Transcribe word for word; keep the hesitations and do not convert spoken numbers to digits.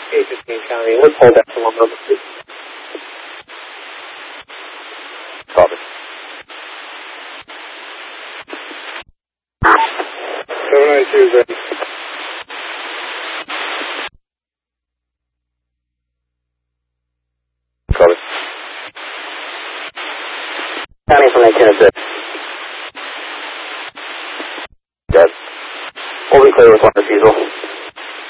eight fifteen County, let's hold that for one moment, please. Copy. seven nine two is ready. Copy. County from eighteen is good. Good. We'll be clear with one refusal.